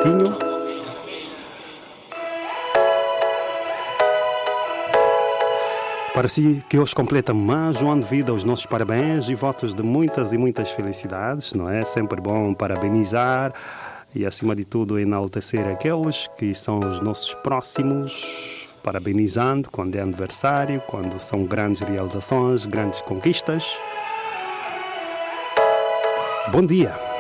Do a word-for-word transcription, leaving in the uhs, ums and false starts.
Coutinho. Para si que hoje completa mais um ano de vida, os nossos parabéns e votos de muitas e muitas felicidades, não é? Sempre bom parabenizar e, acima de tudo, enaltecer aqueles que são os nossos próximos, parabenizando quando é aniversário, quando são grandes realizações, grandes conquistas. Bom dia!